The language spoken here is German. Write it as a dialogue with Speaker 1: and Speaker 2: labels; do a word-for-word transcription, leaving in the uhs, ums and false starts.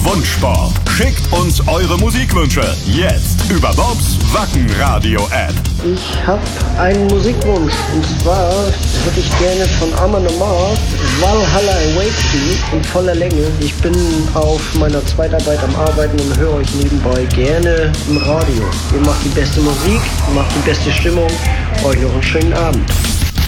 Speaker 1: Wunschsport. Schickt uns eure Musikwünsche jetzt über Bobs Wacken-Radio-App.
Speaker 2: Ich habe einen Musikwunsch und zwar hätte ich gerne von Amon Amarth Valhalla Awaits Me in voller Länge. Ich bin auf meiner Zweitarbeit am Arbeiten und höre euch nebenbei gerne im Radio. Ihr macht die beste Musik, ihr macht die beste Stimmung. Euch noch einen schönen Abend.